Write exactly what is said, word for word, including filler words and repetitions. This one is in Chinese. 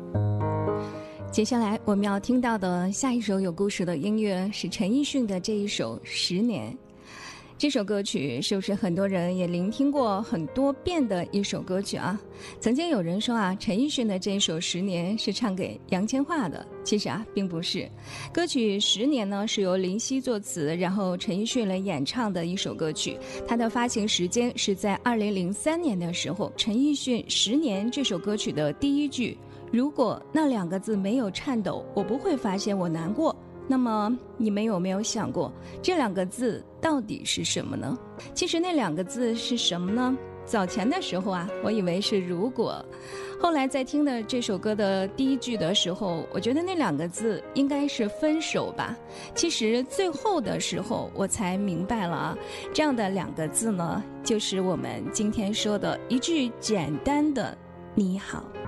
接下来我们要听到的下一首有故事的音乐是陈奕迅的这一首《十年》。这首歌曲是不是很多人也聆听过很多遍的一首歌曲啊？曾经有人说啊，陈奕迅的这一首《十年》是唱给杨千嬅的，其实啊并不是。歌曲《十年》呢是由林夕作词，然后陈奕迅来演唱的一首歌曲。它的发行时间是在二零零三年的时候。陈奕迅《十年》这首歌曲的第一句，如果那两个字没有颤抖，我不会发现我难过。那么你们有没有想过，这两个字到底是什么呢？其实那两个字是什么呢？早前的时候啊，我以为是如果，后来在听的这首歌的第一句的时候，我觉得那两个字应该是分手吧。其实最后的时候我才明白了啊，这样的两个字呢，就是我们今天说的一句简单的你好。